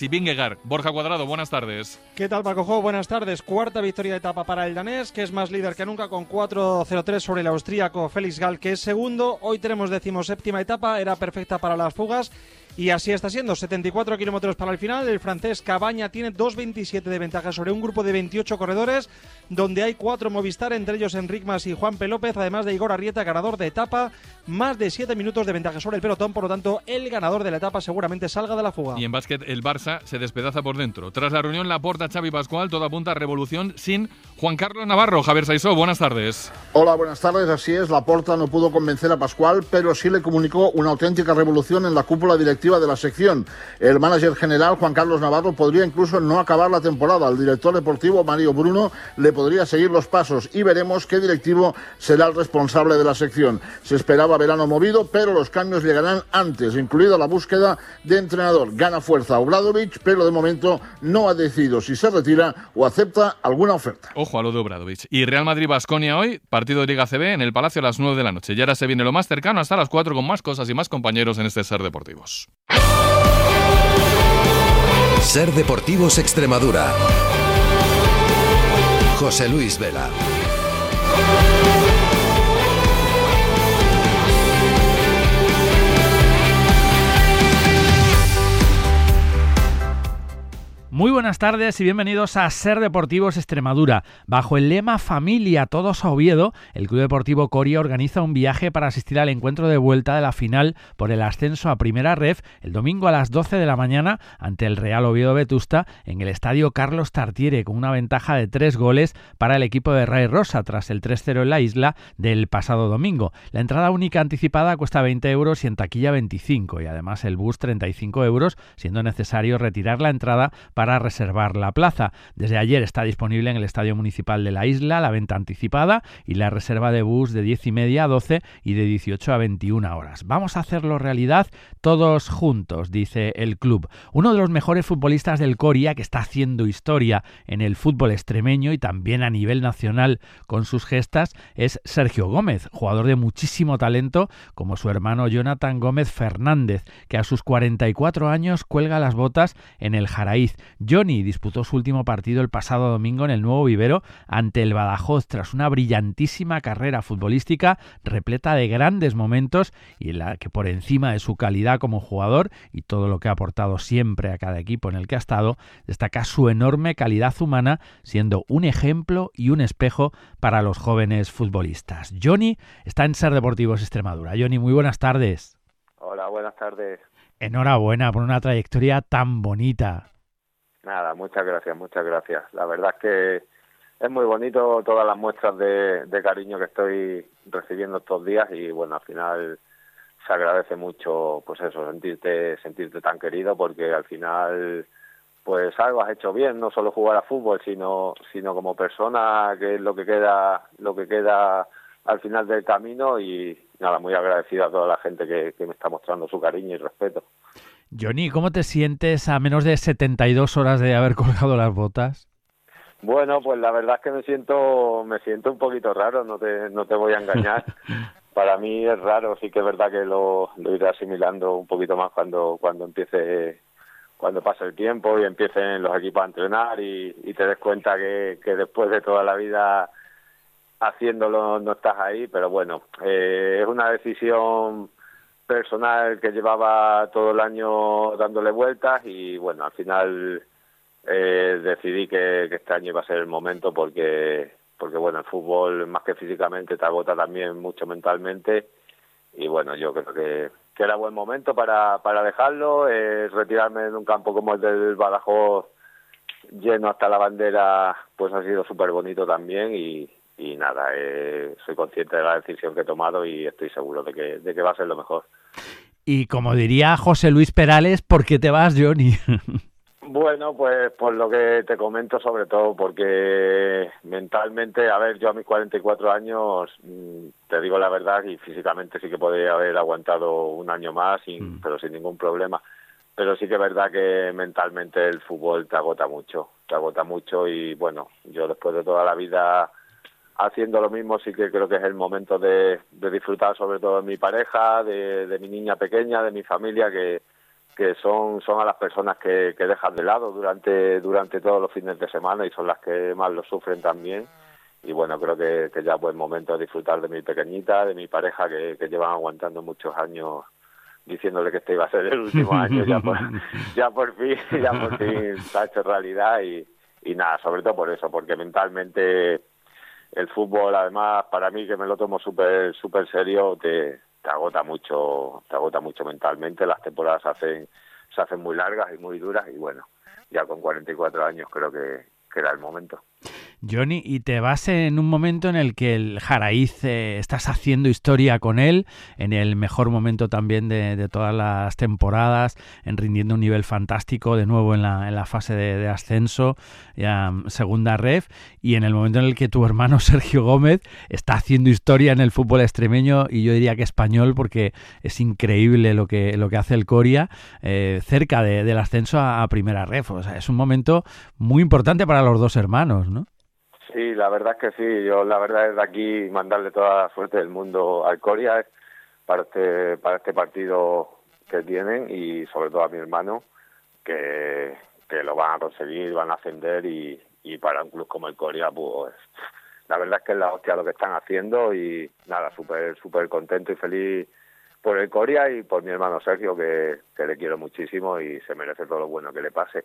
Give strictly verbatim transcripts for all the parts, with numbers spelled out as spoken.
y Vingegaard. Borja Cuadrado, buenas tardes. ¿Qué tal, Paco Jo? Buenas tardes. Cuarta victoria de etapa para el danés, que es más líder que nunca con cuatro cero tres sobre el austríaco Felix Gall, que es segundo. Hoy tenemos decimoséptima etapa, era perfecta para las fugas. Y así está siendo, setenta y cuatro kilómetros para el final. El francés Cabaña tiene dos veintisiete de ventaja sobre un grupo de veintiocho corredores, donde hay cuatro Movistar, entre ellos Enric Mas y Juan P. López, además de Igor Arrieta, ganador de etapa, más de siete minutos de ventaja sobre el pelotón. Por lo tanto, el ganador de la etapa seguramente salga de la fuga. Y en básquet, el Barça se despedaza por dentro. Tras la reunión Laporta, Xavi Pascual, todo apunta a revolución sin Juan Carlos Navarro. Javier Saisó, buenas tardes. Hola, buenas tardes. Así es, Laporta no pudo convencer a Pascual, pero sí le comunicó una auténtica revolución en la cúpula directiva de la sección. El manager general, Juan Carlos Navarro, podría incluso no acabar la temporada. Al director deportivo, Mario Bruno, le podría seguir los pasos y veremos qué directivo será el responsable de la sección. Se esperaba verano movido, pero los cambios llegarán antes, incluida la búsqueda de entrenador. Gana fuerza Obradovic, pero de momento no ha decidido si se retira o acepta alguna oferta. Ojo a lo de Obradovic. Y Real Madrid-Baskonia hoy, partido de Liga C B en el Palacio a las nueve de la noche. Y ahora se viene lo más cercano hasta las cuatro con más cosas y más compañeros en este Ser Deportivos. Ser Deportivos Extremadura. José Luis Vela. Muy buenas tardes y bienvenidos a Ser Deportivos Extremadura. Bajo el lema Familia Todos a Oviedo, el Club Deportivo Coria organiza un viaje para asistir al encuentro de vuelta de la final por el ascenso a Primera Ref el domingo a las doce de la mañana ante el Real Oviedo Vetusta en el estadio Carlos Tartiere, con una ventaja de tres goles para el equipo de Ray Rosa tras el tres cero en la isla del pasado domingo. La entrada única anticipada cuesta veinte euros y en taquilla veinticinco, y además el bus treinta y cinco euros, siendo necesario retirar la entrada para para reservar la plaza. Desde ayer está disponible en el Estadio Municipal de la isla la venta anticipada y la reserva de bus de diez y media a doce y de dieciocho a veintiuna horas. Vamos a hacerlo realidad todos juntos, dice el club. Uno de los mejores futbolistas del Coria, que está haciendo historia en el fútbol extremeño y también a nivel nacional con sus gestas, es Sergio Gómez, jugador de muchísimo talento, como su hermano Jonathan Gómez Fernández, que a sus cuarenta y cuatro años cuelga las botas en el Jaraíz. Johnny disputó su último partido el pasado domingo en el Nuevo Vivero ante el Badajoz tras una brillantísima carrera futbolística repleta de grandes momentos y en la que, por encima de su calidad como jugador y todo lo que ha aportado siempre a cada equipo en el que ha estado, destaca su enorme calidad humana, siendo un ejemplo y un espejo para los jóvenes futbolistas. Johnny está en Ser Deportivos Extremadura. Johnny, muy buenas tardes. Hola, buenas tardes. Enhorabuena por una trayectoria tan bonita. Nada, muchas gracias, muchas gracias. La verdad es que es muy bonito todas las muestras de, de cariño que estoy recibiendo estos días y bueno, al final se agradece mucho, pues eso, sentirte sentirte tan querido, porque al final pues algo has hecho bien, no solo jugar a fútbol, sino sino como persona, que es lo que queda lo que queda al final del camino. Y nada, muy agradecido a toda la gente que, que me está mostrando su cariño y respeto. Johnny, ¿cómo te sientes a menos de setenta y dos horas de haber colgado las botas? Bueno, pues la verdad es que me siento me siento un poquito raro, no te no te voy a engañar. Para mí es raro, sí que es verdad que lo, lo iré asimilando un poquito más cuando cuando empiece cuando pase el tiempo y empiecen los equipos a entrenar y, y te des cuenta que, que después de toda la vida haciéndolo no estás ahí, pero bueno, eh, es una decisión personal que llevaba todo el año dándole vueltas y bueno, al final eh, decidí que, que este año iba a ser el momento porque porque bueno, el fútbol más que físicamente te agota también mucho mentalmente y bueno, yo creo que, que era buen momento para, para dejarlo, eh, retirarme en un campo como el del Badajoz lleno hasta la bandera, pues ha sido súper bonito también y Y nada, eh, soy consciente de la decisión que he tomado y estoy seguro de que, de que va a ser lo mejor. Y como diría José Luis Perales, ¿por qué te vas, Johnny? Bueno, pues por lo que te comento, sobre todo porque mentalmente, a ver, yo a mis cuarenta y cuatro años, te digo la verdad, y físicamente sí que podría haber aguantado un año más, sin, mm. pero sin ningún problema. Pero sí que es verdad que mentalmente el fútbol te agota mucho, te agota mucho y bueno, yo después de toda la vida haciendo lo mismo sí que creo que es el momento de, de disfrutar sobre todo de mi pareja, de, de mi niña pequeña, de mi familia, que, que son son a las personas que, que dejas de lado durante durante todos los fines de semana y son las que más lo sufren también. Y bueno, creo que, que ya es buen momento de disfrutar de mi pequeñita, de mi pareja, que, que llevan aguantando muchos años diciéndole que este iba a ser el último año. Ya por, ya por fin, ya por fin se ha hecho realidad y, y nada, sobre todo por eso, porque mentalmente el fútbol, además, para mí, que me lo tomo súper súper serio, te, te agota mucho, te agota mucho mentalmente. Las temporadas se hacen, se hacen muy largas y muy duras y bueno, ya con cuarenta y cuatro años creo que, que era el momento. Johnny, y te vas en un momento en el que el Jaraíz eh, estás haciendo historia con él, en el mejor momento también de, de todas las temporadas, en rindiendo un nivel fantástico, de nuevo en la, en la fase de, de ascenso, ya segunda ref, y en el momento en el que tu hermano Sergio Gómez está haciendo historia en el fútbol extremeño, y yo diría que español, porque es increíble lo que, lo que hace el Coria, eh, cerca de, del ascenso a, a primera ref. O sea, es un momento muy importante para los dos hermanos, ¿no? Sí, la verdad es que sí. Yo la verdad es de aquí mandarle toda la suerte del mundo al Coria para este para este partido que tienen y sobre todo a mi hermano que, que lo van a conseguir, van a ascender y, y para un club como el Coria, pues la verdad es que es la hostia lo que están haciendo y nada, súper súper contento y feliz por el Coria y por mi hermano Sergio que, que le quiero muchísimo y se merece todo lo bueno que le pase.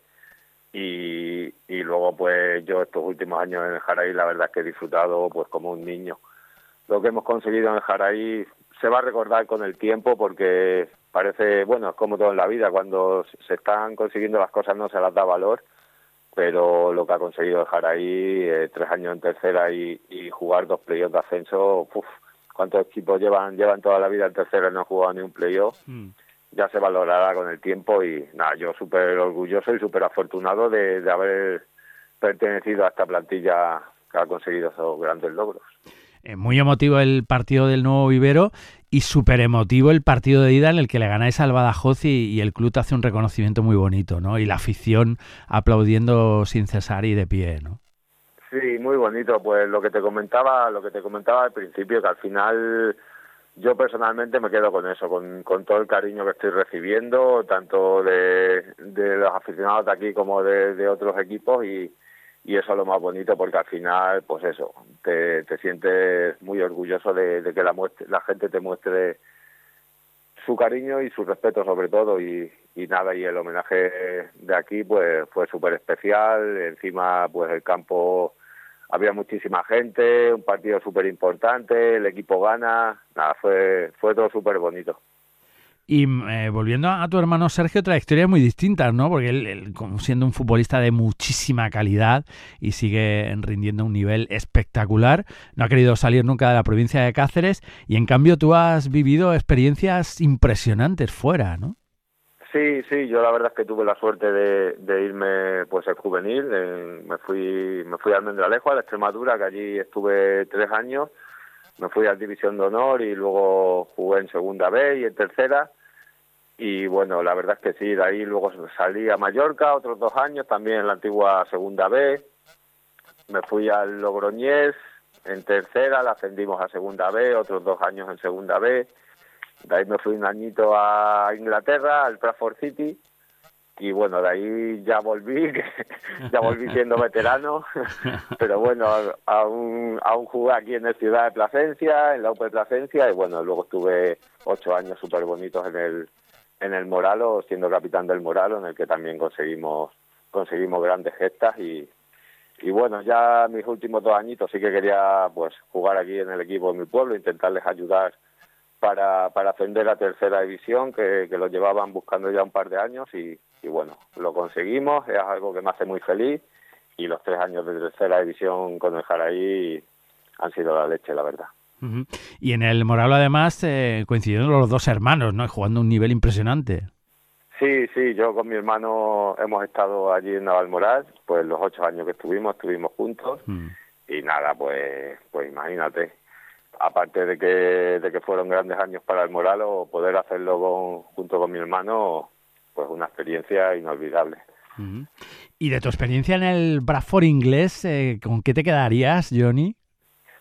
Y, y luego pues yo estos últimos años en el Jaraí la verdad es que he disfrutado pues como un niño. Lo que hemos conseguido en el Jaraí se va a recordar con el tiempo porque parece, bueno, es como todo en la vida, cuando se están consiguiendo las cosas no se las da valor, pero lo que ha conseguido el Jaraí, eh, tres años en tercera y, y jugar dos playoffs de ascenso, uf, ¿cuántos equipos llevan llevan toda la vida en tercera y no han jugado ni un playoff? Mm. Ya se valorará con el tiempo y nada, yo súper orgulloso y súper afortunado de, de haber pertenecido a esta plantilla que ha conseguido esos grandes logros. Eh, muy emotivo el partido del Nuevo Vivero y súper emotivo el partido de ida en el que le ganáis al Badajoz y, y el club te hace un reconocimiento muy bonito, ¿no? Y la afición aplaudiendo sin cesar y de pie, ¿no? Sí, muy bonito. Pues lo que te comentaba, lo que te comentaba al principio, que al final yo personalmente me quedo con eso, con, con todo el cariño que estoy recibiendo, tanto de, de los aficionados de aquí como de, de otros equipos y, y eso es lo más bonito porque al final, pues eso, te, te sientes muy orgulloso de, de que la, muestre, la gente te muestre su cariño y su respeto sobre todo y, y nada, y el homenaje de aquí pues fue súper especial, encima pues el campo había muchísima gente, un partido súper importante, el equipo gana, nada, fue fue todo súper bonito. Y eh, volviendo a tu hermano Sergio, trayectorias muy distintas, ¿no? Porque él, él, siendo un futbolista de muchísima calidad y sigue rindiendo un nivel espectacular, no ha querido salir nunca de la provincia de Cáceres y en cambio tú has vivido experiencias impresionantes fuera, ¿no? Sí, sí, yo la verdad es que tuve la suerte de, de irme pues en juvenil, en, me fui me fui a Almendralejo, a la Extremadura, que allí estuve tres años, me fui a División de Honor y luego jugué en Segunda B y en Tercera y bueno, la verdad es que sí, de ahí luego salí a Mallorca otros dos años, también en la antigua Segunda B, me fui al Logroñés en Tercera, la ascendimos a Segunda B, otros dos años en Segunda B. De ahí me fui un añito a Inglaterra, al Bradford City, y bueno, de ahí ya volví, ya volví siendo veterano, pero bueno, aún, aún jugué aquí en la ciudad de Plasencia, en la U P Plasencia, y bueno, luego estuve ocho años súper bonitos en el en el Moralo, siendo capitán del Moralo, en el que también conseguimos conseguimos grandes gestas, y, y bueno, ya mis últimos dos añitos sí que quería pues jugar aquí en el equipo de mi pueblo, intentarles ayudar para para ascender a tercera división, que, que lo llevaban buscando ya un par de años y, y bueno, lo conseguimos, es algo que me hace muy feliz y los tres años de tercera división con el Jaraí han sido la leche, la verdad. Uh-huh. Y en el Moralo además eh, coincidieron los dos hermanos, ¿no? Jugando a un nivel impresionante. Sí, sí, yo con mi hermano hemos estado allí en Navalmoral, pues los ocho años que estuvimos, estuvimos juntos uh-huh. Y nada, pues pues imagínate. Aparte de que de que fueron grandes años para el Moralo, poder hacerlo con, junto con mi hermano, pues una experiencia inolvidable. Uh-huh. Y de tu experiencia en el Bradford inglés, eh, ¿con qué te quedarías, Johnny?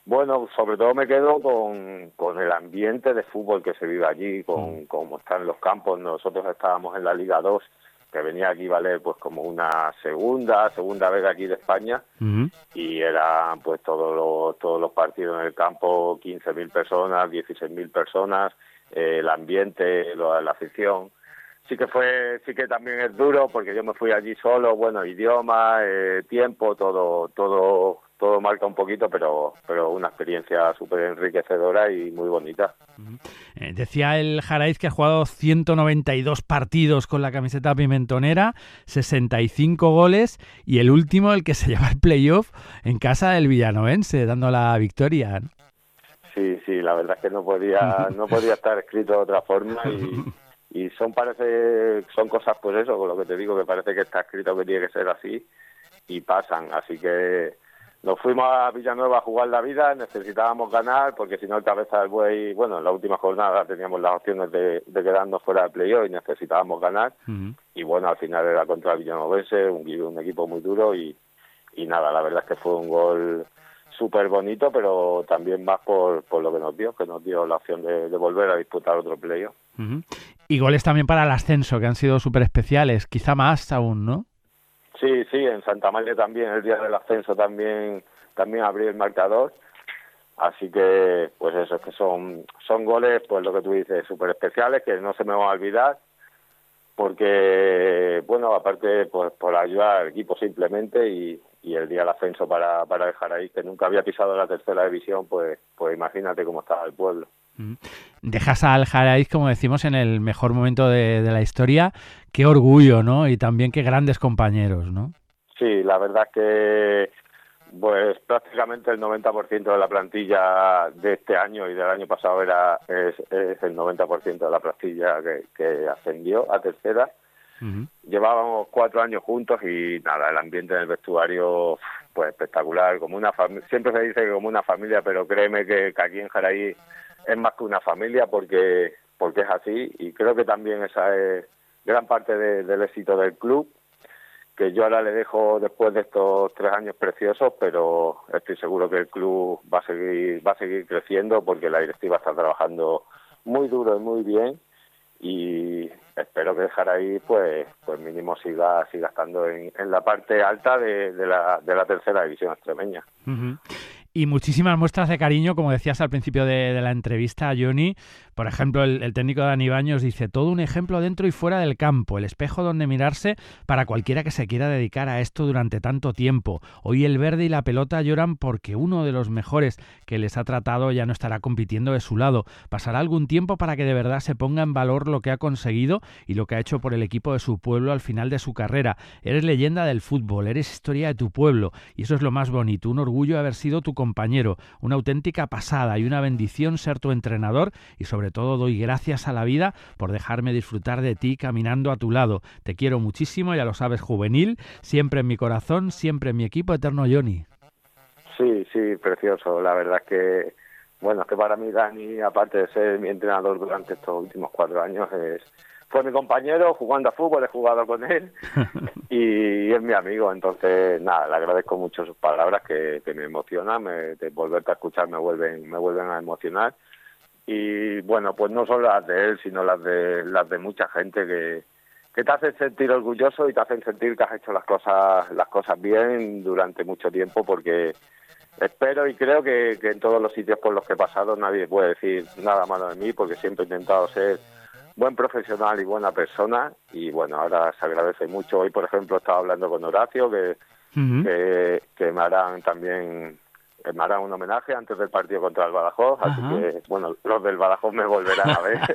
Bueno, sobre todo me quedo con, con el ambiente de fútbol que se vive allí, con mm. cómo están los campos. Nosotros estábamos en la Liga dos, que venía aquí, ¿vale? Pues como una segunda, segunda vez aquí de España, uh-huh. y eran pues todos los, todos los partidos en el campo, quince mil personas, dieciséis mil personas, eh, el ambiente, lo, la afición. Sí que fue, sí que también es duro, porque yo me fui allí solo, bueno, idioma, eh, tiempo, todo, todo, todo marca un poquito, pero, pero una experiencia súper enriquecedora y muy bonita. Uh-huh. Eh, decía el Jaraiz que ha jugado ciento noventa y dos partidos con la camiseta pimentonera, sesenta y cinco goles, y el último, el que se lleva el playoff, en casa del Villanovense, dando la victoria, ¿no? Sí, sí, la verdad es que no podía, no podía estar escrito de otra forma y... Y son parece son cosas, pues eso, con lo que te digo, que parece que está escrito que tiene que ser así, y pasan. Así que nos fuimos a Villanueva a jugar la vida, necesitábamos ganar, porque si no el Cabeza del Buey, bueno, en la última jornada teníamos las opciones de, de quedarnos fuera de playoff y necesitábamos ganar. Uh-huh. Y bueno, al final era contra el Villanovense, un, un equipo muy duro, y, y nada, la verdad es que fue un gol súper bonito, pero también más por, por lo que nos dio, que nos dio la opción de, de volver a disputar otro playoff. Uh-huh. Y goles también para el ascenso, que han sido súper especiales, quizá más aún, ¿no? Sí, sí, en Santa María también, el día del ascenso también también abrí el marcador, así que pues eso, es que son son goles, pues lo que tú dices, súper especiales, que no se me van a olvidar, porque, bueno, aparte pues por ayudar al equipo simplemente, y, y el día del ascenso para, para el Jaraiz, que nunca había pisado la tercera división, pues, pues imagínate cómo estaba el pueblo. Dejas al Jaraiz, como decimos, en el mejor momento de, de la historia. Qué orgullo, ¿no? Y también qué grandes compañeros, ¿no? Sí, la verdad es que pues prácticamente el noventa por ciento de la plantilla de este año y del año pasado era es, es el noventa por ciento de la plantilla que, que ascendió a tercera. Uh-huh. Llevábamos cuatro años juntos y nada, el ambiente en el vestuario pues espectacular, como una familia. Siempre se dice que como una familia, pero créeme que, que aquí en Jaraiz es más que una familia, porque porque es así, y creo que también esa es gran parte de, del éxito del club, que yo ahora le dejo después de estos tres años preciosos, pero estoy seguro que el club va a seguir va a seguir creciendo, porque la directiva está trabajando muy duro y muy bien, y espero que el Jaraiz pues pues mínimo siga siga estando en, en la parte alta de, de la de la tercera división extremeña. Uh-huh. Y muchísimas muestras de cariño, como decías al principio de, de la entrevista, Johnny. Por ejemplo, el, el técnico Dani Baños dice: todo un ejemplo dentro y fuera del campo, el espejo donde mirarse para cualquiera que se quiera dedicar a esto durante tanto tiempo. Hoy el verde y la pelota lloran porque uno de los mejores que les ha tratado ya no estará compitiendo de su lado. Pasará algún tiempo para que de verdad se ponga en valor lo que ha conseguido y lo que ha hecho por el equipo de su pueblo al final de su carrera. Eres leyenda del fútbol, eres historia de tu pueblo, y eso es lo más bonito, un orgullo haber sido tu compañero, una auténtica pasada y una bendición ser tu entrenador, y sobre todo doy gracias a la vida por dejarme disfrutar de ti caminando a tu lado. Te quiero muchísimo, ya lo sabes, juvenil, siempre en mi corazón, siempre en mi equipo eterno, Johnny. Sí, sí, precioso. La verdad es que, bueno, es que para mí Dani, aparte de ser mi entrenador durante estos últimos cuatro años, es fue mi compañero jugando a fútbol, he jugado con él y es mi amigo. Entonces, nada, le agradezco mucho sus palabras, que, que me emocionan, me, de volverte a escuchar me vuelven me vuelven a emocionar. Y bueno, pues no solo las de él, sino las de las de mucha gente que, que te hacen sentir orgulloso y te hacen sentir que has hecho las cosas las cosas bien durante mucho tiempo, porque espero y creo que, que en todos los sitios por los que he pasado nadie puede decir nada malo de mí, porque siempre he intentado ser buen profesional y buena persona, y bueno, ahora se agradece mucho. Hoy, por ejemplo, estaba hablando con Horacio, que, uh-huh. que, que me harán también me harán un homenaje antes del partido contra el Badajoz, uh-huh. así que, bueno, los del Badajoz me volverán a ver.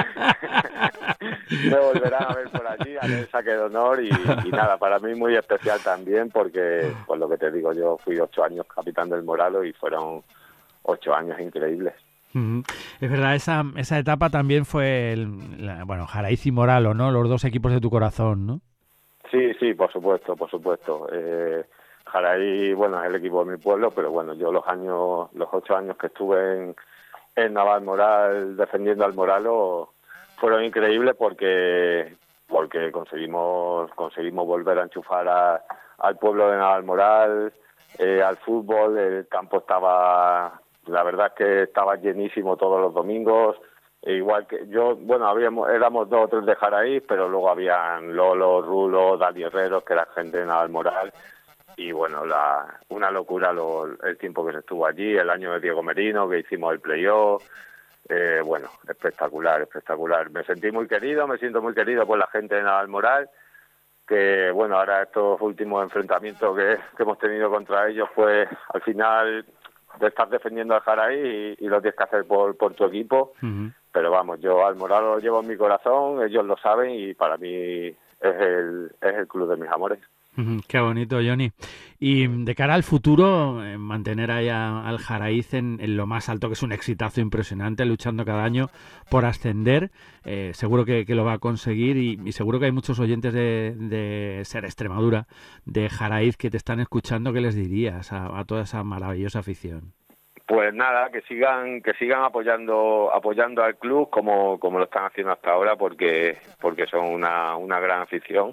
me volverán a ver por allí, haré el saque de honor, y, y nada, para mí muy especial también, porque, pues lo que te digo, yo fui ocho años capitán del Moralo y fueron ocho años increíbles. Uh-huh. Es verdad, esa esa etapa también fue, el, la, bueno, Jaraiz y Moralo, ¿no? Los dos equipos de tu corazón, ¿no? Sí, sí, por supuesto, por supuesto. Eh, Jaraiz, bueno, es el equipo de mi pueblo, pero bueno, yo los años, los ocho años que estuve en, en Navalmoral defendiendo al Moralo fueron increíbles, porque porque conseguimos conseguimos volver a enchufar a, al pueblo de Navalmoral, eh, al fútbol. El campo estaba, la verdad es que estaba llenísimo todos los domingos. E igual que yo, bueno, habíamos éramos dos o tres de Jaraíz, pero luego habían Lolo, Rulo, Dani Herreros, que era gente de Navalmoral. Y bueno, la, una locura lo, el tiempo que se estuvo allí, el año de Diego Merino, que hicimos el playoff. Eh, bueno, espectacular, espectacular. Me sentí muy querido, me siento muy querido por la gente de Navalmoral, que bueno, ahora estos últimos enfrentamientos que, que hemos tenido contra ellos, pues al final de estar defendiendo al Jaraíz y, y lo tienes que hacer por, por tu equipo. Uh-huh. Pero vamos, yo al Moral lo llevo en mi corazón, ellos lo saben y para mí es el, es el club de mis amores. Qué bonito, Johnny. Y de cara al futuro, eh, mantener ahí a, al Jaraíz en, en lo más alto, que es un exitazo impresionante, luchando cada año por ascender, eh, seguro que, que lo va a conseguir y, y seguro que hay muchos oyentes de, de Ser Extremadura, de Jaraíz, que te están escuchando. ¿Qué les dirías a, a toda esa maravillosa afición? Pues nada, que sigan que sigan apoyando apoyando al club como como lo están haciendo hasta ahora, porque porque son una una gran afición.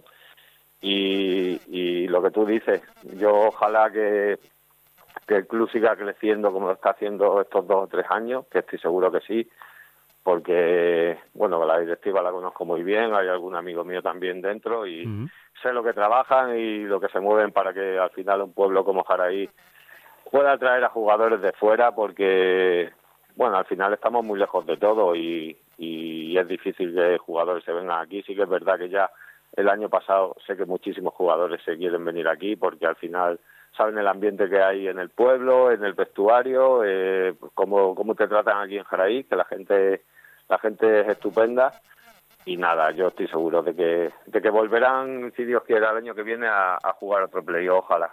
Y, y lo que tú dices, yo ojalá que, que el club siga creciendo como lo está haciendo estos dos o tres años, que estoy seguro que sí, porque, bueno, la directiva la conozco muy bien, hay algún amigo mío también dentro y uh-huh. sé lo que trabajan y lo que se mueven para que al final un pueblo como Jaraíz pueda atraer a jugadores de fuera, porque, bueno, al final estamos muy lejos de todo y, y es difícil que jugadores se vengan aquí. Sí que es verdad que ya el año pasado sé que muchísimos jugadores se quieren venir aquí porque al final saben el ambiente que hay en el pueblo, en el vestuario, eh, cómo, cómo te tratan aquí en Jaraíz, que la gente la gente es estupenda. Y nada, yo estoy seguro de que de que volverán, si Dios quiere, el año que viene a, a jugar otro playoff, ojalá.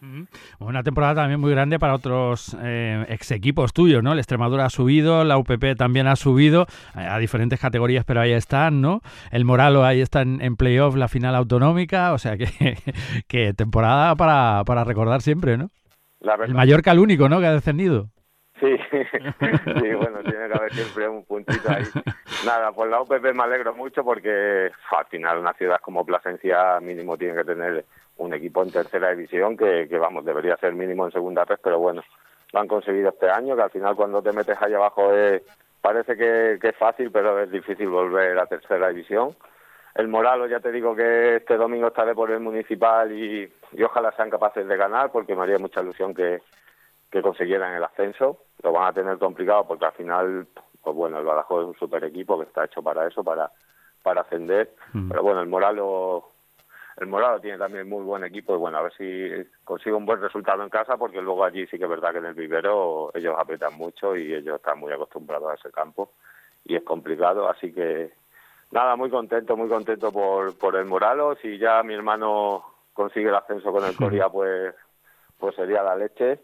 Una temporada también muy grande para otros eh, ex equipos tuyos, ¿no? El Extremadura ha subido, la U P P también ha subido a, a diferentes categorías, pero ahí están, ¿no? El Moralo ahí está en, en playoff, la final autonómica, o sea que, que temporada para, para recordar siempre, ¿no? La verdad. El Mallorca, el único, ¿no? Que ha descendido. Sí, sí, bueno, tiene que haber siempre un puntito ahí. Nada, pues la U P P me alegro mucho porque al final una ciudad como Plasencia mínimo tiene que tener un equipo en tercera división que, que vamos, debería ser mínimo en segunda red, pero bueno, lo han conseguido este año, que al final cuando te metes allá abajo es, parece que, que es fácil, pero es difícil volver a tercera división. El Moralo, ya te digo que este domingo estaré por el municipal y, y ojalá sean capaces de ganar, porque me haría mucha ilusión que, que consiguieran el ascenso. Lo van a tener complicado porque al final, pues bueno, el Badajoz es un super equipo que está hecho para eso, para, para ascender, mm. pero bueno, el Moralo... El Morado tiene también muy buen equipo y bueno, a ver si consigue un buen resultado en casa, porque luego allí sí que es verdad que en el vivero ellos apretan mucho y ellos están muy acostumbrados a ese campo y es complicado, así que nada, muy contento, muy contento por, por el Moralo. Si ya mi hermano consigue el ascenso con el Coria, pues, pues sería la leche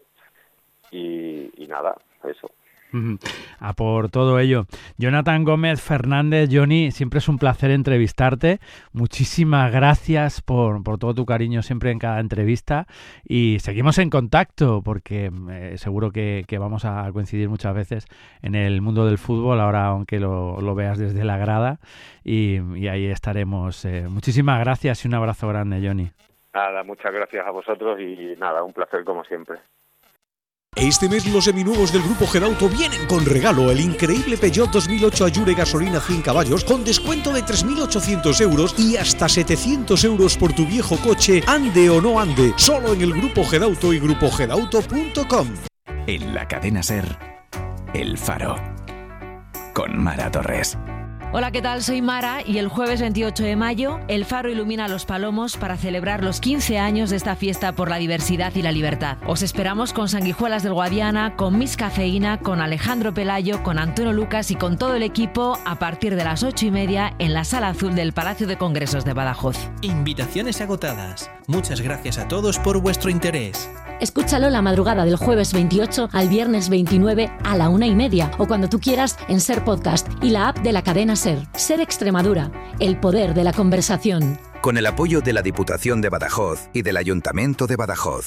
y, y nada, eso. A por todo ello. Jonathan Gómez Fernández, Johnny, siempre es un placer entrevistarte. Muchísimas gracias por, por todo tu cariño siempre en cada entrevista y seguimos en contacto porque eh, seguro que, que vamos a coincidir muchas veces en el mundo del fútbol, ahora aunque lo, lo veas desde la grada y, y ahí estaremos. Eh, muchísimas gracias y un abrazo grande, Johnny. Nada, muchas gracias a vosotros y nada, un placer como siempre. Este mes los seminuevos del Grupo Gedauto vienen con regalo: el increíble Peugeot dos mil ocho Allure gasolina cien caballos con descuento de tres mil ochocientos euros y hasta setecientos euros por tu viejo coche, ande o no ande, solo en el Grupo Gedauto y grupo gedauto punto com. En la cadena SER, El Faro, con Mara Torres. Hola, ¿qué tal? Soy Mara y el jueves veintiocho de mayo El Faro ilumina Los Palomos para celebrar los quince años de esta fiesta por la diversidad y la libertad. Os esperamos con Sanguijuelas del Guadiana, con Miss Cafeína, con Alejandro Pelayo, con Antonio Lucas y con todo el equipo a partir de las ocho y media en la Sala Azul del Palacio de Congresos de Badajoz. Invitaciones agotadas. Muchas gracias a todos por vuestro interés. Escúchalo la madrugada del jueves veintiocho al viernes veintinueve a la una y media o cuando tú quieras en SER Podcast y la app de la cadena SER. SER Extremadura, el poder de la conversación. Con el apoyo de la Diputación de Badajoz y del Ayuntamiento de Badajoz.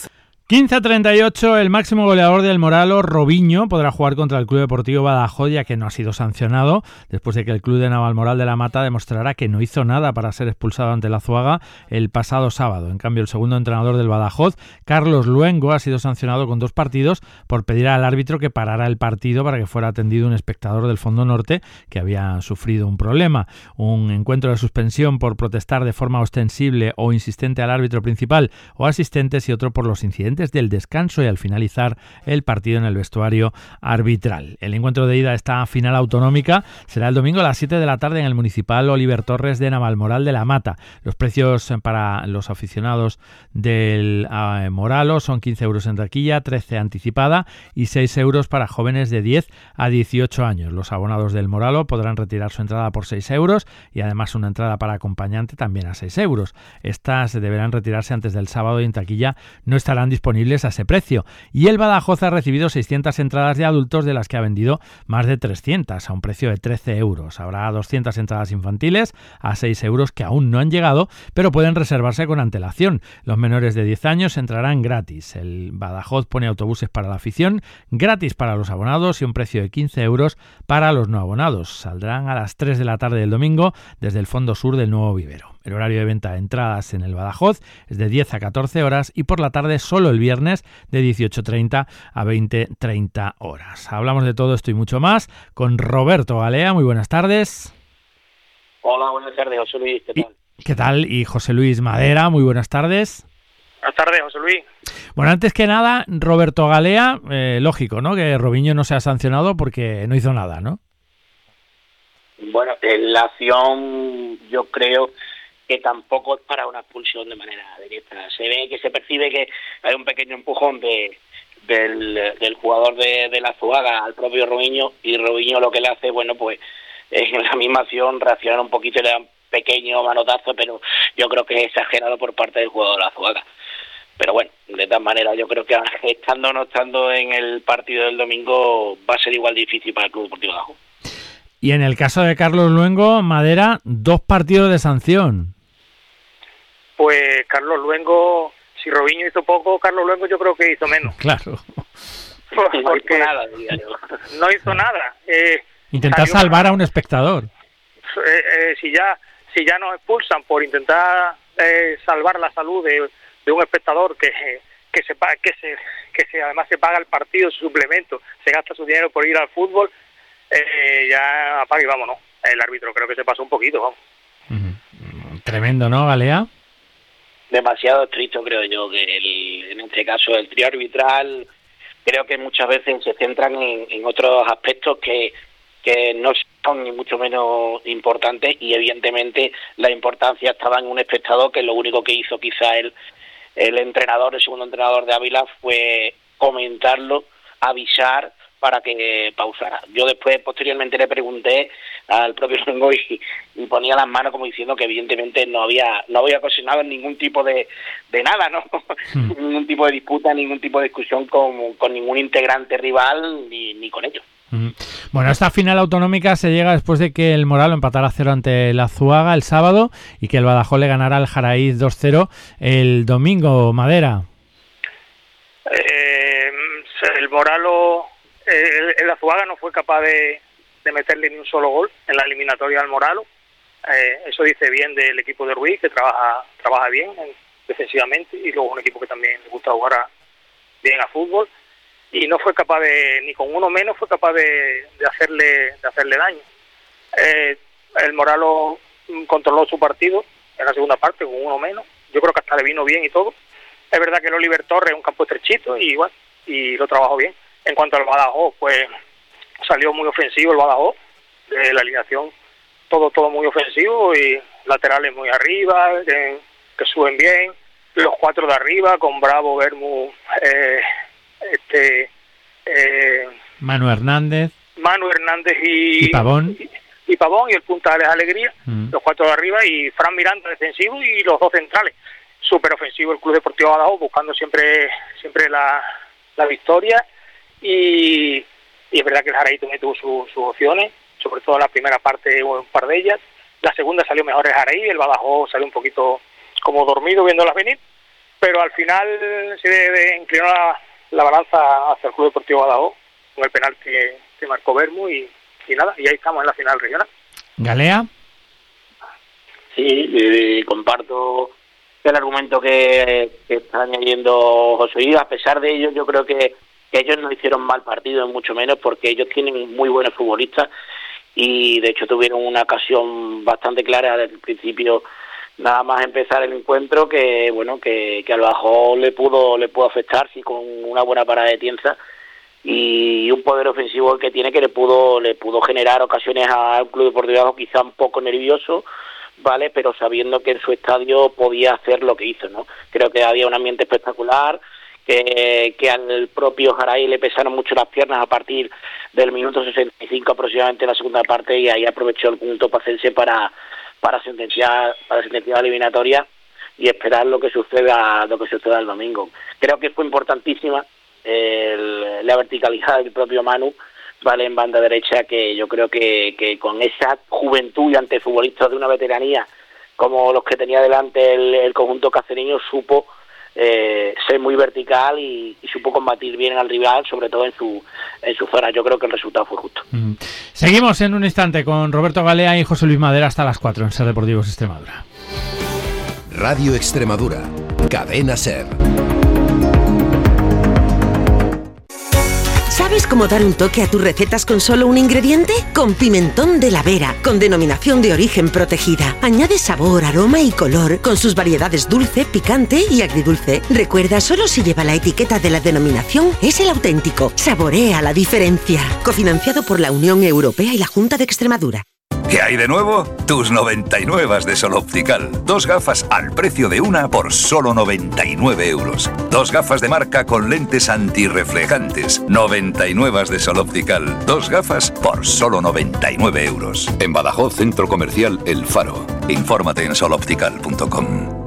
quince a treinta y ocho, el máximo goleador del Moralo, Robinho, podrá jugar contra el Club Deportivo Badajoz, ya que no ha sido sancionado, después de que el Club de Navalmoral de la Mata demostrará que no hizo nada para ser expulsado ante la Azuaga el pasado sábado. En cambio, el segundo entrenador del Badajoz, Carlos Luengo, ha sido sancionado con dos partidos por pedir al árbitro que parara el partido para que fuera atendido un espectador del Fondo Norte que había sufrido un problema. Un encuentro de suspensión por protestar de forma ostensible o insistente al árbitro principal o asistentes, y otro por los incidentes del descanso y al finalizar el partido en el vestuario arbitral. El encuentro de ida a esta final autonómica será el domingo a las siete de la tarde en el Municipal Oliver Torres de Navalmoral de la Mata. Los precios para los aficionados del uh, Moralo son quince euros en taquilla, trece anticipada y seis euros para jóvenes de diez a dieciocho años. Los abonados del Moralo podrán retirar su entrada por seis euros y además una entrada para acompañante también a seis euros. Estas deberán retirarse antes del sábado y en taquilla no estarán disponibles disponibles a ese precio. Y el Badajoz ha recibido seiscientas entradas de adultos, de las que ha vendido más de trescientas a un precio de trece euros. Habrá doscientas entradas infantiles a seis euros que aún no han llegado, pero pueden reservarse con antelación. Los menores de diez años entrarán gratis. El Badajoz pone autobuses para la afición, gratis para los abonados, y un precio de quince euros para los no abonados. Saldrán a las tres de la tarde del domingo desde el fondo sur del nuevo vivero. El horario de venta de entradas en el Badajoz es de diez a catorce horas y por la tarde solo el viernes de dieciocho treinta a veinte treinta horas. Hablamos de todo esto y mucho más con Roberto Galea. Muy buenas tardes. Hola, buenas tardes, José Luis. ¿Qué tal? ¿Qué tal? Y José Luis Madera. Muy buenas tardes. Buenas tardes, José Luis. Bueno, antes que nada, Roberto Galea, eh, lógico, ¿no?, que Robinho no se ha sancionado porque no hizo nada, ¿no? Bueno, la acción yo creo que tampoco es para una expulsión de manera directa. Se ve que se percibe que hay un pequeño empujón de del, del jugador de, de la Azuaga al propio Robinho, y Robinho lo que le hace, bueno, pues en la misma acción reaccionar un poquito y le da un pequeño manotazo, pero yo creo que es exagerado por parte del jugador de la Azuaga. Pero bueno, de todas maneras, yo creo que estando o no estando en el partido del domingo va a ser igual difícil para el Club Deportivo Badajoz. Y en el caso de Carlos Luengo, Madera, dos partidos de sanción. Pues Carlos Luengo, si Robinho hizo poco, Carlos Luengo yo creo que hizo menos. Claro. Porque no hizo nada, diría yo. No hizo nada. Eh, Intentar salvar a un espectador. Eh, eh, si ya si ya nos expulsan por intentar eh, salvar la salud de, de un espectador que que se que se que se además se paga el partido, su suplemento, se gasta su dinero por ir al fútbol, eh, ya apague y vámonos. El árbitro creo que se pasó un poquito, vamos. Uh-huh. Tremendo, ¿no, Galea? Demasiado estricto, creo yo, que el, en este caso el trío arbitral creo que muchas veces se centran en, en otros aspectos que, que no son ni mucho menos importantes, y evidentemente la importancia estaba en un espectador que lo único que hizo quizá el, el entrenador, el segundo entrenador de Ávila, fue comentarlo, avisar para que pausara. Yo después, posteriormente, le pregunté al propio Luengo y, y ponía las manos como diciendo que evidentemente no había no había ocasionado ningún tipo de, de nada, ¿no? Hmm. Ningún tipo de disputa, ningún tipo de discusión con, con ningún integrante rival ni, ni con ellos. Hmm. Bueno, esta final autonómica se llega después de que el Moralo empatara a cero ante la Azuaga el sábado y que el Badajoz le ganara al Jaraíz dos cero el domingo, Madera. Eh, el Moralo... El, el Azuaga no fue capaz de, de meterle ni un solo gol en la eliminatoria al Moralo. Eh, eso dice bien del equipo de Ruiz, que trabaja trabaja bien en, defensivamente, y luego un equipo que también le gusta jugar a, bien a fútbol, y no fue capaz de, ni con uno menos fue capaz de, de hacerle de hacerle daño. Eh, el Moralo controló su partido en la segunda parte con uno menos. Yo creo que hasta le vino bien y todo. Es verdad que el Oliver Torres es un campo estrechito y igual, y lo trabajó bien. En cuanto al Badajoz, pues salió muy ofensivo el Badajoz, de la alineación, todo todo muy ofensivo, y laterales muy arriba, eh, que suben bien, los cuatro de arriba, con Bravo, Bermú, eh, este, eh, Manu Hernández, Manu Hernández y, y Pavón, y, y Pavón, y el punta es Alegría, mm. los cuatro de arriba, y Fran Miranda defensivo, y los dos centrales. Súper ofensivo el Club Deportivo Badajoz, buscando siempre siempre la, la victoria. Y, y es verdad que el Jaraí también tuvo su, sus opciones, sobre todo en la primera parte un par de ellas. La segunda salió mejor el Jaraí, el Badajoz salió un poquito como dormido viéndolas venir, pero al final se de, de inclinó la, la balanza hacia el Club Deportivo Badajoz con el penalti que, que marcó Bermú y, y nada, y ahí estamos en la final regional. ¿Galea? Sí, eh, comparto el argumento que, que está añadiendo José Luis. A pesar de ello, yo creo que, que ellos no hicieron mal partido, mucho menos, porque ellos tienen muy buenos futbolistas y de hecho tuvieron una ocasión bastante clara desde el principio, nada más empezar el encuentro, que bueno que, que al Badajoz le pudo le pudo afectar, sí, con una buena parada de Tienza y un poder ofensivo el que tiene, que le pudo le pudo generar ocasiones a un Club Deportivo Badajoz quizá un poco nervioso, vale, pero sabiendo que en su estadio podía hacer lo que hizo, ¿no? Creo que había un ambiente espectacular, que, que al propio Jaray le pesaron mucho las piernas a partir del minuto sesenta y cinco aproximadamente en la segunda parte, y ahí aprovechó el punto para hacerse para para sentenciar para sentenciar la eliminatoria y esperar lo que suceda lo que suceda el domingo. Creo que fue importantísima el, la verticalidad del propio Manu, vale, en banda derecha, que yo creo que, que con esa juventud y ante futbolistas de una veteranía como los que tenía delante el, el conjunto cacereño, supo eh, ser muy vertical y, y supo combatir bien al rival, sobre todo en su en su zona. Yo creo que el resultado fue justo. Mm. Seguimos en un instante con Roberto Galea y José Luis Madera hasta las cuatro en Ser Deportivos Extremadura. Radio Extremadura, Cadena Ser. ¿Sabes cómo dar un toque a tus recetas con solo un ingrediente? Con pimentón de la Vera, con denominación de origen protegida. Añade sabor, aroma y color, con sus variedades dulce, picante y agridulce. Recuerda, solo si lleva la etiqueta de la denominación es el auténtico. Saborea la diferencia. Cofinanciado por la Unión Europea y la Junta de Extremadura. ¿Qué hay de nuevo? Tus noventa y nueve de Sol Optical. Dos gafas al precio de una por solo noventa y nueve euros. Dos gafas de marca con lentes antirreflejantes. noventa y nueve de Sol Optical. Dos gafas por solo noventa y nueve euros. En Badajoz, Centro Comercial El Faro. Infórmate en sol optical punto com.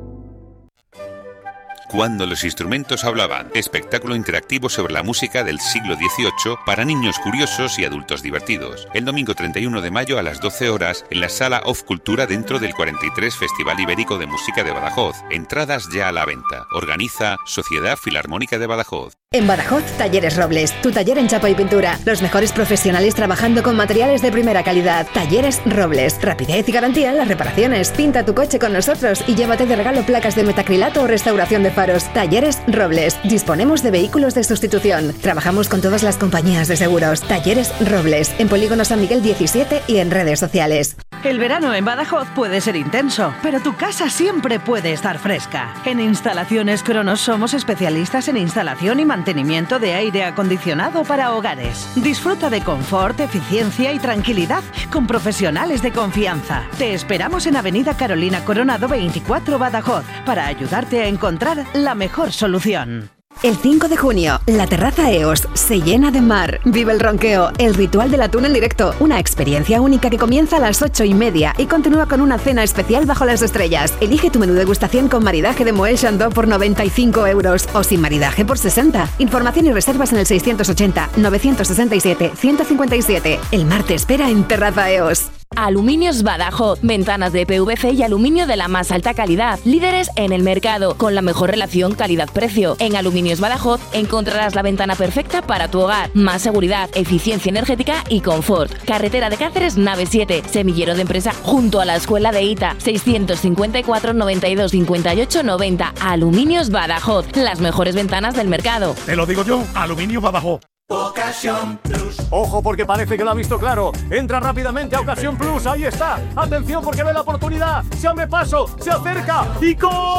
Cuando los instrumentos hablaban, espectáculo interactivo sobre la música del siglo dieciocho para niños curiosos y adultos divertidos. El domingo treinta y uno de mayo a las doce horas en la Sala Off Cultura dentro del cuarenta y tres Festival Ibérico de Música de Badajoz. Entradas ya a la venta. Organiza Sociedad Filarmónica de Badajoz. En Badajoz, Talleres Robles, tu taller en chapa y pintura. Los mejores profesionales trabajando con materiales de primera calidad. Talleres Robles, rapidez y garantía en las reparaciones. Pinta tu coche con nosotros y llévate de regalo placas de metacrilato o restauración de faros. Talleres Robles, disponemos de vehículos de sustitución. Trabajamos con todas las compañías de seguros. Talleres Robles, en Polígono San Miguel diecisiete y en redes sociales. El verano en Badajoz puede ser intenso, pero tu casa siempre puede estar fresca. En Instalaciones Cronos somos especialistas en instalación y mantenimiento de aire acondicionado para hogares. Disfruta de confort, eficiencia y tranquilidad con profesionales de confianza. Te esperamos en Avenida Carolina Coronado veinticuatro Badajoz para ayudarte a encontrar la mejor solución. El cinco de junio, la terraza E O S se llena de mar. Vive el ronqueo, el ritual del atún en directo. Una experiencia única que comienza a las ocho y media y continúa con una cena especial bajo las estrellas. Elige tu menú degustación con maridaje de Moët Chandon por noventa y cinco euros o sin maridaje por sesenta. Información y reservas en el seiscientos ochenta, novecientos sesenta y siete, ciento cincuenta y siete. El mar te espera en Terraza E O S. Aluminios Badajoz, ventanas de P V C y aluminio de la más alta calidad, líderes en el mercado, con la mejor relación calidad-precio. En Aluminios Badajoz encontrarás la ventana perfecta para tu hogar, más seguridad, eficiencia energética y confort. Carretera de Cáceres, nave siete, semillero de empresa junto a la escuela de I T A, seiscientos cincuenta y cuatro, noventa y dos, cincuenta y ocho, noventa. Aluminios Badajoz, las mejores ventanas del mercado. Te lo digo yo, Aluminios Badajoz. Ocasión Plus. Ojo, porque parece que lo ha visto claro. Entra rápidamente a Ocasión Plus, ahí está. Atención, porque ve la oportunidad. Se abre paso, se acerca y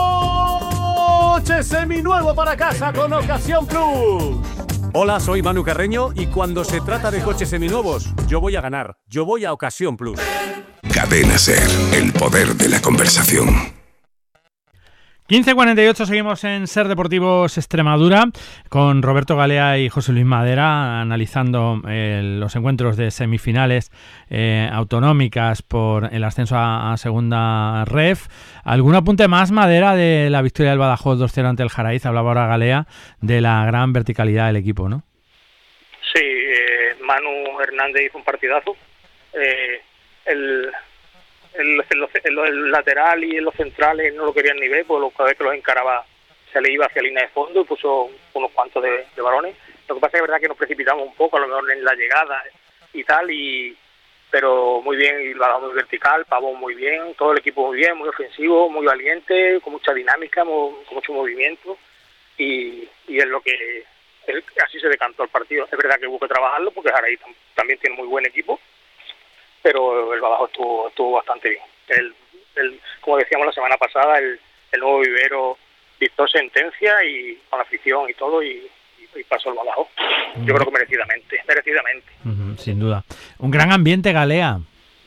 coche seminuevo para casa con Ocasión Plus. Hola, soy Manu Carreño y cuando se trata de coches seminuevos, yo voy a ganar. Yo voy a Ocasión Plus. Cadena Ser, el poder de la conversación. quince cuarenta y ocho, seguimos en Ser Deportivos Extremadura con Roberto Galea y José Luis Madera analizando eh, los encuentros de semifinales eh, autonómicas por el ascenso a, a segunda ref. ¿Algún apunte más, Madera, de la victoria del Badajoz dos cero ante el Jaraiz? Hablaba ahora Galea de la gran verticalidad del equipo, ¿no? Sí, eh, Manu Hernández hizo un partidazo. Eh, el... El, el, el, el lateral y los centrales no lo querían ni ver, porque cada vez que los encaraba se le iba hacia línea de fondo y puso unos cuantos de, de balones. Lo que pasa es que es verdad que nos precipitamos un poco, a lo mejor en la llegada y tal, y pero muy bien, y la muy vertical, Pavón muy bien, todo el equipo muy bien, muy ofensivo, muy valiente, con mucha dinámica, muy, con mucho movimiento, y, y es lo que es, así se decantó el partido. Es verdad que hubo que trabajarlo porque Jaraí tam, también tiene muy buen equipo, pero el Badajoz estuvo, estuvo bastante bien. El, el, como decíamos la semana pasada, el, el nuevo Vivero dictó sentencia y con la afición y todo, y y pasó el Badajoz. Yo creo que merecidamente, merecidamente. Uh-huh, sin duda. Un gran ambiente, Galea.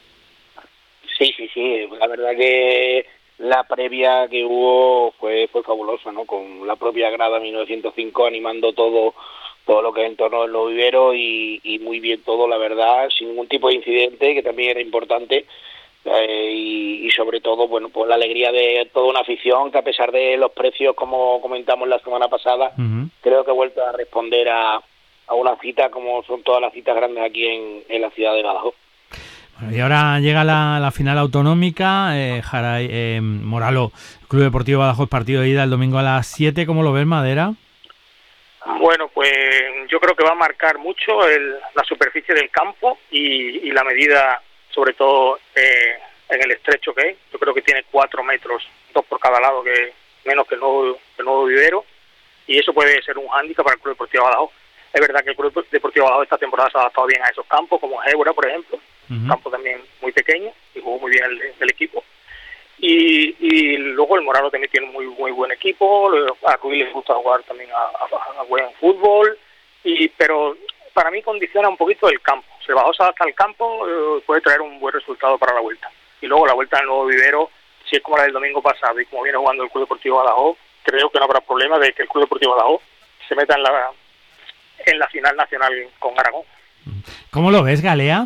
Sí, sí, sí. La verdad que la previa que hubo fue fue fabulosa, ¿no? Con la propia grada mil novecientos cinco animando todo todo lo que es en torno al nuevo Vivero y, y muy bien todo, la verdad, sin ningún tipo de incidente, que también era importante. Eh, y, y sobre todo, bueno, pues la alegría de toda una afición que, a pesar de los precios, como comentamos la semana pasada, uh-huh. creo que ha vuelto a responder a, a una cita como son todas las citas grandes aquí en, en la ciudad de Badajoz. Bueno, y ahora llega la, la final autonómica, eh, Jaray, eh, Moralo, Club Deportivo Badajoz, partido de ida el domingo a las siete. ¿Cómo lo ves, Madera? Bueno, pues yo creo que va a marcar mucho el, la superficie del campo y, y la medida, sobre todo eh, en el estrecho que es. Yo creo que tiene cuatro metros, dos por cada lado, que menos que el nuevo, el nuevo Vivero, y eso puede ser un hándicap para el Club Deportivo Badajoz. Es verdad que el Club Deportivo Badajoz esta temporada se ha adaptado bien a esos campos, como Gébora, por ejemplo, uh-huh. un campo también muy pequeño, y jugó muy bien el, el equipo. Y, y luego el Moralo también tiene muy muy buen equipo, a Ruiz les gusta jugar también a, a, a buen fútbol, y pero para mí condiciona un poquito el campo. Si el Badajoz se adapta al campo, eh, puede traer un buen resultado para la vuelta. Y luego la vuelta del nuevo Vivero, si es como la del domingo pasado y como viene jugando el Club Deportivo Badajoz, creo que no habrá problema de que el Club Deportivo Badajoz se meta en la en la final nacional con Aragón. ¿Cómo lo ves, Galea?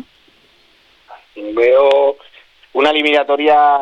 Veo una eliminatoria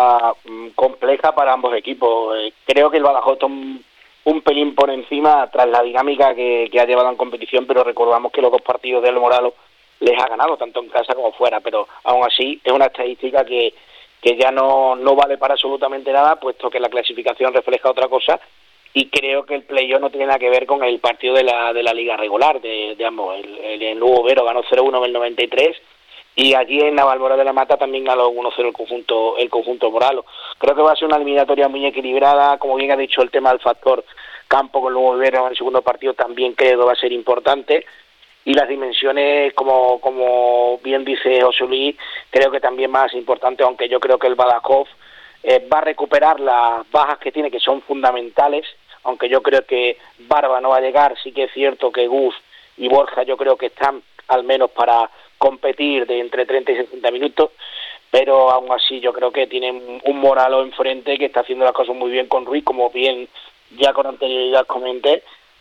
compleja para ambos equipos. Creo que el Badajoz está un, un pelín por encima tras la dinámica que, que ha llevado en competición, pero recordamos que los dos partidos del Moralo les ha ganado, tanto en casa como fuera, pero aún así es una estadística que, que ya no, no vale para absolutamente nada, puesto que la clasificación refleja otra cosa, y creo que el playoff no tiene nada que ver con el partido de la de la liga regular de, de ambos. El, el, el Lugo Vero ganó cero uno en el noventa y tres, y allí en Navalmoral de la Mata también ganó uno cero el conjunto el conjunto Moralo. Creo que va a ser una eliminatoria muy equilibrada, como bien ha dicho, el tema del factor campo con Lugo Vero en el segundo partido también creo que va a ser importante, y las dimensiones, como como bien dice José Luis, creo que también más importante, aunque yo creo que el Badajoz eh, va a recuperar las bajas que tiene, que son fundamentales, aunque yo creo que Barba no va a llegar. Sí que es cierto que Gus y Borja yo creo que están al menos para competir de entre treinta y sesenta minutos, pero aún así yo creo que tienen un Moralo enfrente que está haciendo las cosas muy bien con Ruiz, como bien ya con anterioridad comenté.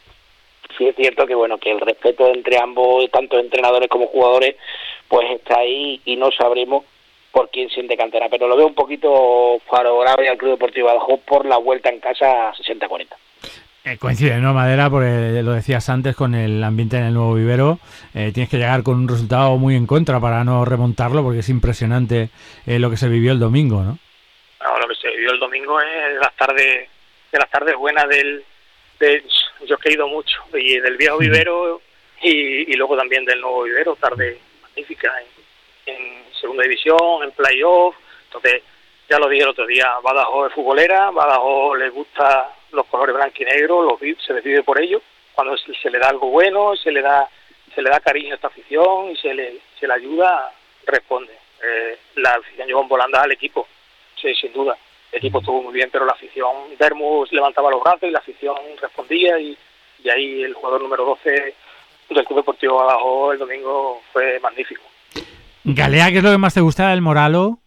Sí es cierto que bueno que el respeto entre ambos, tanto entrenadores como jugadores, pues está ahí y no sabremos por quién se decantará, pero lo veo un poquito favorable al Club Deportivo Badajoz por la vuelta en casa sesenta cuarenta. Eh, coincide, ¿no, Madera? Porque lo decías antes, con el ambiente en el nuevo Vivero, eh, tienes que llegar con un resultado muy en contra para no remontarlo, porque es impresionante eh, lo que se vivió el domingo, ¿no? No, lo que se vivió el domingo es las tardes, de las tardes buenas del, del, yo he ido mucho, y del viejo Vivero y, y luego también del nuevo Vivero, tarde magnífica en, en segunda división, en playoff. Entonces, ya lo dije el otro día, Badajoz es futbolera, Badajoz le gusta los colores blanco y negro, los V I P, se decide por ello. Cuando se, se le da algo bueno, se le da se le da cariño a esta afición y se le se le ayuda, responde. Eh, la afición llevó en volandas al equipo, sí, sin duda. El equipo estuvo muy bien, pero la afición, Dermus levantaba los brazos y la afición respondía, y, y ahí el jugador número doce del Club Deportivo Badajoz el domingo fue magnífico. Galea, ¿qué es lo que más te gusta del Moralo?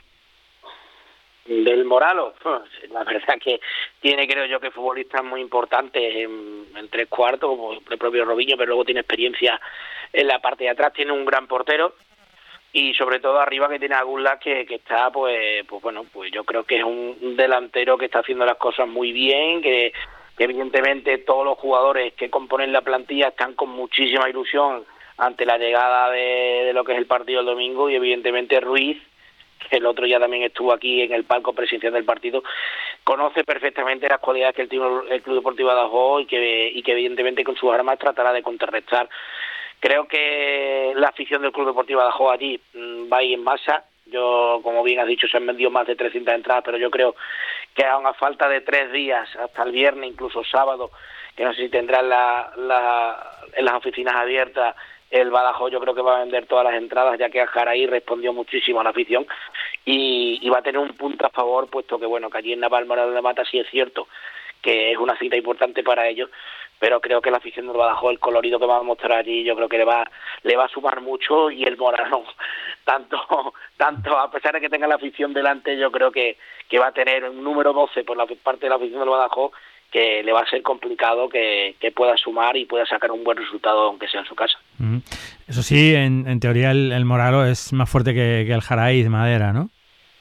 Del Moralo, la verdad que tiene, creo yo, que futbolistas muy importantes en, en tres cuartos, como el propio Robinho, pero luego tiene experiencia en la parte de atrás, tiene un gran portero, y sobre todo arriba que tiene a Gullas, que, que está, pues, pues bueno, pues yo creo que es un, un delantero que está haciendo las cosas muy bien, que, que evidentemente todos los jugadores que componen la plantilla están con muchísima ilusión ante la llegada de, de lo que es el partido del domingo, y evidentemente Ruiz, que el otro ya también estuvo aquí en el palco presencial del partido, conoce perfectamente las cualidades que el, tío, el Club Deportivo Badajoz y que, y que evidentemente con sus armas tratará de contrarrestar. Creo que la afición del Club Deportivo Badajoz allí mmm, va a ir en masa. Yo, como bien has dicho, se han vendido más de trescientas entradas, pero yo creo que aún a falta de tres días, hasta el viernes, incluso sábado, que no sé si tendrán la, la, en las oficinas abiertas, el Badajoz yo creo que va a vender todas las entradas, ya que Aljaraí respondió muchísimo a la afición y, y va a tener un punto a favor, puesto que bueno, que allí en Navalmoral de Mata sí es cierto que es una cita importante para ellos, pero creo que la afición del Badajoz, el colorido que va a mostrar allí, yo creo que le va le va a sumar mucho, y el Morano, tanto tanto a pesar de que tenga la afición delante, yo creo que, que va a tener un número doce por la parte de la afición del Badajoz, que le va a ser complicado que, que pueda sumar y pueda sacar un buen resultado, aunque sea en su casa. Mm. Eso sí, en, en teoría el, el Moralo es más fuerte que, que el Jaraíz Madera, ¿no?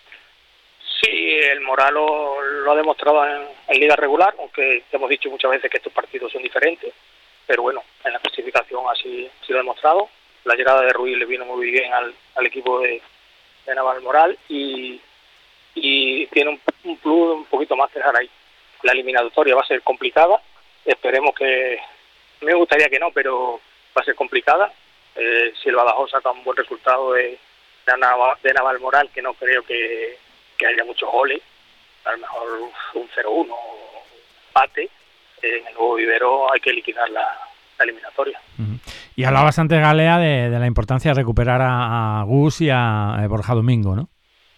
Sí, el Moralo lo ha demostrado en, en liga regular, aunque hemos dicho muchas veces que estos partidos son diferentes, pero bueno, en la clasificación así ha sido demostrado. La llegada de Ruiz le vino muy bien al, al equipo de, de Navalmoral y, y tiene un, un plus un poquito más que el Jaraíz. La eliminatoria va a ser complicada, esperemos que, me gustaría que no, pero va a ser complicada. Eh, si el Badajoz saca un buen resultado de, de, Naval, de Navalmoral, que no creo que, que haya muchos goles, a lo mejor un cero uno empate, eh, en el nuevo vivero hay que liquidar la, la eliminatoria. Uh-huh. Y hablabas antes, Galea, de, de la importancia de recuperar a, a Gus y a, a Borja Domingo, ¿no?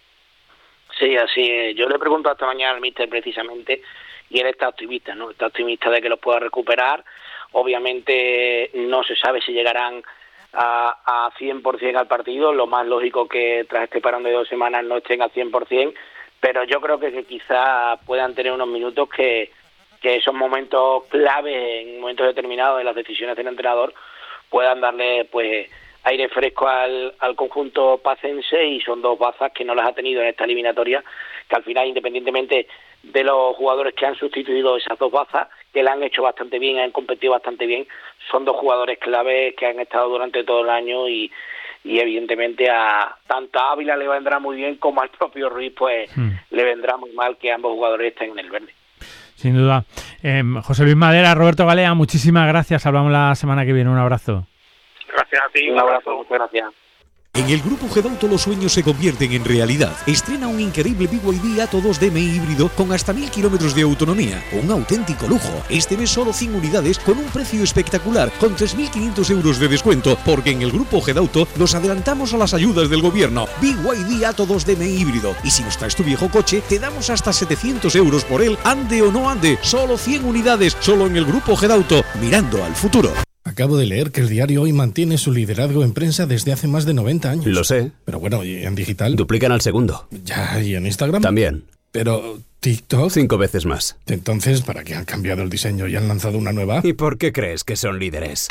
Sí, así es. Yo le pregunto esta mañana al míster precisamente, y él está optimista, ¿no? Está optimista de que los pueda recuperar. Obviamente no se sabe si llegarán a, a cien por ciento al partido. Lo más lógico que tras este parón de dos semanas no estén al cien por ciento, pero yo creo que, que quizá puedan tener unos minutos que, que esos momentos claves, en momentos determinados de las decisiones del entrenador, puedan darle pues aire fresco al, al conjunto pacense, y son dos bazas que no las ha tenido en esta eliminatoria, que al final, independientemente de los jugadores que han sustituido esas dos bazas, que la han hecho bastante bien, han competido bastante bien, son dos jugadores claves que han estado durante todo el año, y, y evidentemente a tanto a Ávila le vendrá muy bien como al propio Ruiz pues hmm. le vendrá muy mal que ambos jugadores estén en el verde. Sin duda. Eh, José Luis Madera, Roberto Galea, muchísimas gracias, hablamos la semana que viene, un abrazo. Gracias a ti, un abrazo, muchas gracias. En el Grupo Gedauto los sueños se convierten en realidad. Estrena un increíble B Y D Atto dos D M I híbrido con hasta mil kilómetros de autonomía. Un auténtico lujo. Este mes solo cien unidades con un precio espectacular, con tres mil quinientos euros de descuento, porque en el Grupo Gedauto nos adelantamos a las ayudas del gobierno. B Y D Atto dos D M I híbrido. Y si nos traes tu viejo coche, te damos hasta setecientos euros por él, ande o no ande. Solo cien unidades, solo en el Grupo Gedauto, mirando al futuro. Acabo de leer que el diario Hoy mantiene su liderazgo en prensa desde hace más de noventa años. Lo sé. Pero bueno, ¿y en digital? Duplican al segundo. Ya, ¿y en Instagram? También. Pero TikTok... Cinco veces más. Entonces, ¿para qué han cambiado el diseño y han lanzado una nueva? ¿Y por qué crees que son líderes?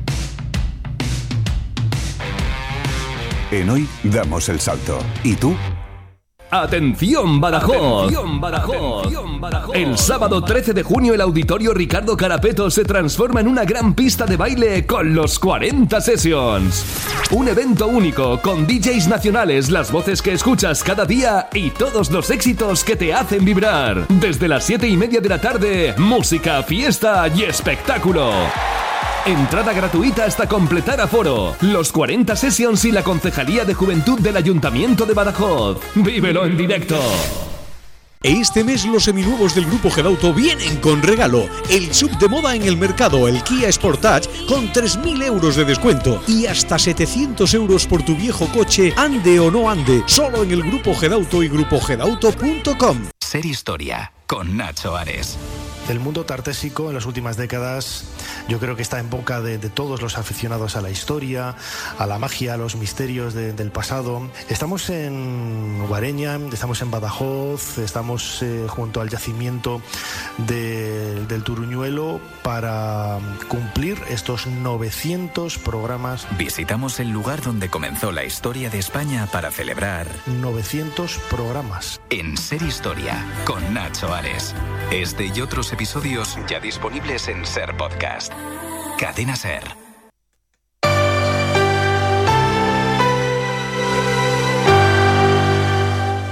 En Hoy damos el salto. ¿Y tú? ¡Atención, Badajoz! ¡Atención, Badajoz! ¡Atención, Badajoz! El sábado trece de junio el Auditorio Ricardo Carapeto se transforma en una gran pista de baile con los cuarenta Sessions. Un evento único con D Js nacionales, las voces que escuchas cada día y todos los éxitos que te hacen vibrar. Desde las siete y media de la tarde, música, fiesta y espectáculo. Entrada gratuita hasta completar aforo. Los cuarenta Sessions y la Concejalía de Juventud del Ayuntamiento de Badajoz. ¡Vívelo en directo! Este mes los seminuevos del Grupo Gedauto vienen con regalo. El sub de moda en el mercado, el Kia Sportage, con tres mil euros de descuento y hasta setecientos euros por tu viejo coche, ande o no ande, solo en el Grupo Gedauto y grupo gedauto punto com. Ser Historia, con Nacho Ares. El mundo tartésico en las últimas décadas yo creo que está en boca de, de todos los aficionados a la historia, a la magia, a los misterios de, del pasado. Estamos en Guareña, estamos en Badajoz, estamos eh, junto al yacimiento de, del Turuñuelo para cumplir estos novecientos programas. Visitamos el lugar donde comenzó la historia de España para celebrar novecientos programas. En Ser Historia, con Nacho Ares. Este y otros episodios ya disponibles en Ser Podcast. Cadena Ser.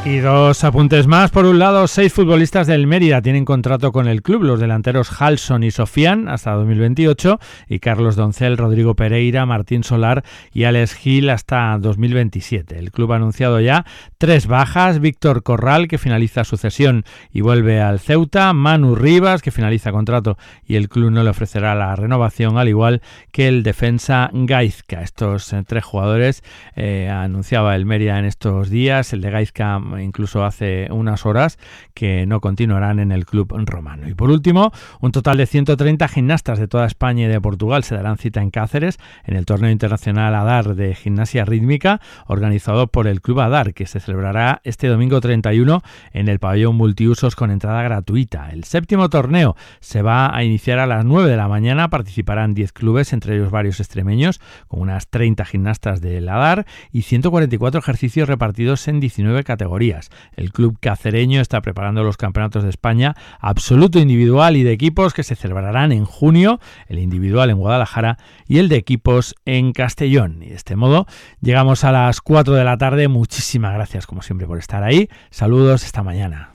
Y dos apuntes más. Por un lado, seis futbolistas del Mérida tienen contrato con el club. Los delanteros Halson y Sofian hasta dos mil veintiocho y Carlos Doncel, Rodrigo Pereira, Martín Solar y Alex Gil hasta dos mil veintisiete. El club ha anunciado ya tres bajas. Víctor Corral, que finaliza su cesión y vuelve al Ceuta. Manu Rivas, que finaliza contrato y el club no le ofrecerá la renovación, al igual que el defensa Gaizka. Estos eh, tres jugadores eh, anunciaba el Mérida en estos días. El de Gaizka incluso hace unas horas, que no continuarán en el club romano. Y por último, un total de ciento treinta gimnastas de toda España y de Portugal se darán cita en Cáceres en el torneo internacional ADAR de gimnasia rítmica, organizado por el club ADAR, que se celebrará este domingo treinta y uno en el pabellón multiusos con entrada gratuita. El séptimo torneo se va a iniciar a las nueve de la mañana. Participarán diez clubes, entre ellos varios extremeños, con unas treinta gimnastas del ADAR y ciento cuarenta y cuatro ejercicios repartidos en diecinueve categorías. El club cacereño está preparando los campeonatos de España absoluto individual y de equipos, que se celebrarán en junio, el individual en Guadalajara y el de equipos en Castellón. Y de este modo llegamos a las cuatro de la tarde. Muchísimas gracias como siempre por estar ahí. Saludos, hasta mañana.